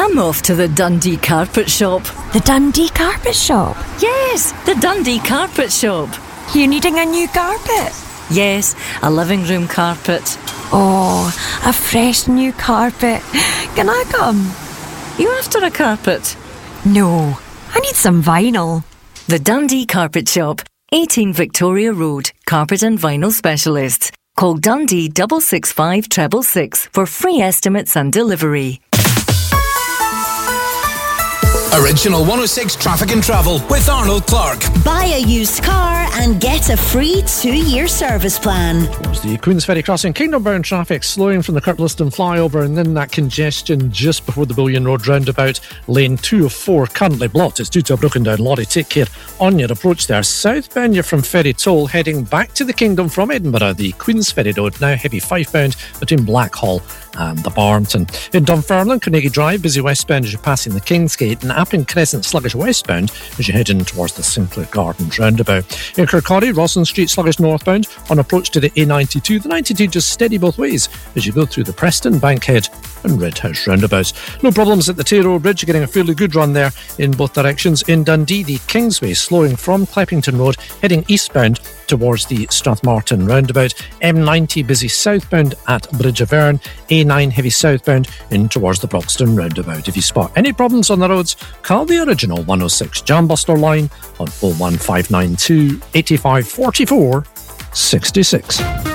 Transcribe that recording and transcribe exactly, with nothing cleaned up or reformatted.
I'm off to the Dundee Carpet Shop. The Dundee Carpet Shop? Yes, the Dundee Carpet Shop. You needing a new carpet? Yes, a living room carpet. Oh, a fresh new carpet. Can I come? You after a carpet? No, I need some vinyl. The Dundee Carpet Shop, eighteen Victoria Road, carpet and vinyl specialists. Call Dundee six six five six six six for free estimates and delivery. Original one oh six Traffic and Travel with Arnold Clark. Buy a used car and get a free two-year service plan. Towards the Queen's Ferry crossing, Kingdom-bound traffic slowing from the Kirkliston flyover, and then that congestion just before the Bullion Road roundabout. Lane two of four currently blocked. It's due to a broken down lorry. Take care on your approach there. Southbound, you're from Ferry Toll, heading back to the Kingdom from Edinburgh. The Queen's Ferry Road now heavy five-bound between Blackhall and the Barnton. In Dunfermline, Carnegie Drive, busy westbound as you're passing the Kingsgate, and Appin Crescent, sluggish westbound as you head in towards the Sinclair Gardens roundabout. In Kirkcaldy, Rosslyn Street, sluggish northbound on approach to the A ninety-two. The ninety-two just steady both ways as you go through the Preston, Bankhead and Red House roundabouts. No problems at the Tayroe Bridge. You're getting a fairly good run there in both directions. In Dundee, the Kingsway slowing from Cleppington Road, heading eastbound towards the Strathmartin roundabout. M ninety busy southbound at Bridge of Erne. A nine heavy southbound in towards the Broxton roundabout. If you spot any problems on the roads, call the original one oh six Jambuster line on oh one five nine two, eight five four four, six six.